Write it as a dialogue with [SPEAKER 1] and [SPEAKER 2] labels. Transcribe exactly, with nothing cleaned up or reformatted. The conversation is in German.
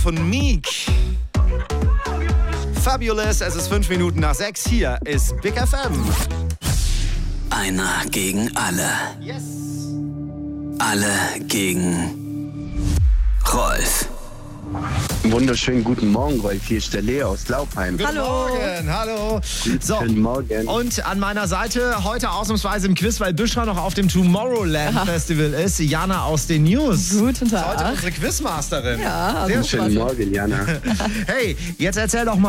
[SPEAKER 1] Von Meek. Fabulous, es ist fünf Minuten nach sechs. Hier ist Big F M.
[SPEAKER 2] Einer gegen alle.
[SPEAKER 1] Yes.
[SPEAKER 2] Alle gegen Rolf.
[SPEAKER 3] Wunderschönen guten Morgen, Rolf. Hier ist der Leo aus Laubheim.
[SPEAKER 1] Guten
[SPEAKER 4] Hallo.
[SPEAKER 1] Morgen, hallo. So,
[SPEAKER 3] Guten Morgen.
[SPEAKER 1] und an meiner Seite heute ausnahmsweise im Quiz, weil Büschra noch auf dem Tomorrowland
[SPEAKER 4] Aha.
[SPEAKER 1] Festival ist, Jana aus den News.
[SPEAKER 4] Guten
[SPEAKER 1] Heute
[SPEAKER 4] Tag.
[SPEAKER 1] unsere Quizmasterin.
[SPEAKER 4] Ja,
[SPEAKER 1] Sehr
[SPEAKER 4] also
[SPEAKER 1] schön.
[SPEAKER 3] Schönen Morgen, Jana.
[SPEAKER 1] Hey, jetzt erzähl doch mal.